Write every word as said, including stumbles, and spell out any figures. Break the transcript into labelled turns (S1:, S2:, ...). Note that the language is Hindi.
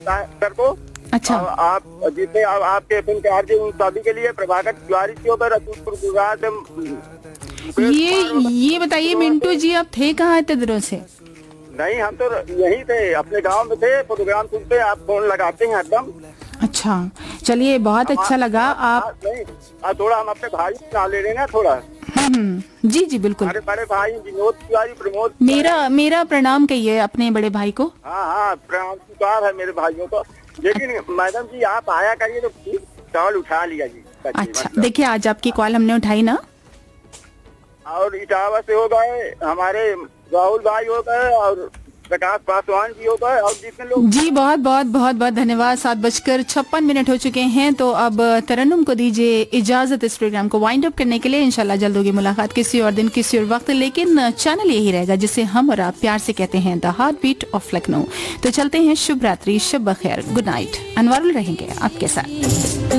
S1: सर को।
S2: अच्छा।
S1: आप जितने आप, आपके एफएम के आरजे उन सभी के लिए, प्रभाकर तिवारी जी पर रसूलपुर गुजरात से।
S2: ये ये बताइए मिंटू जी, आप थे कहाँ इतने दिनों से?
S1: नहीं, हम तो यहीं थे, अपने गांव में थे, प्रोग्राम सुनते, आप फोन लगाते हैं एकदम।
S2: अच्छा, चलिए बहुत अच्छा लगा। आप
S1: नहीं, थोड़ा हम अपने भाई ना ले रहे ना थोड़ा।
S2: हम्म, जी जी बिल्कुल।
S1: हमारे बड़े भाई विनोद तिवारी, प्रमोद,
S2: मेरा मेरा प्रणाम कहिए अपने बड़े भाई को।
S1: हाँ हाँ, प्रणाम स्वीकार है मेरे भाइयों को। लेकिन मैडम जी आप आया करिए तो कॉल उठा लिया जी।
S2: अच्छा, देखिए आज आपकी कॉल हमने उठाई ना।
S1: और इटावा से हो गए हमारे राहुल भाई हो गए, और प्रकाश पासवान जी हो गए, और जितने लोग।
S2: जी बहुत बहुत बहुत बहुत धन्यवाद। सात बजकर छप्पन मिनट हो चुके हैं, तो अब तरन्नुम को दीजिए इजाजत इस प्रोग्राम को वाइंड अप करने के लिए। इंशाल्लाह जल्द होगी मुलाकात किसी और दिन किसी और वक्त, लेकिन चैनल यही रहेगा जिसे हम और आप प्यार से कहते हैं the heart beat of Lucknow. तो चलते हैं, शुभ रात्रि, शुभ बखैर, गुड नाइट। अनवारुल रहेंगे आपके साथ।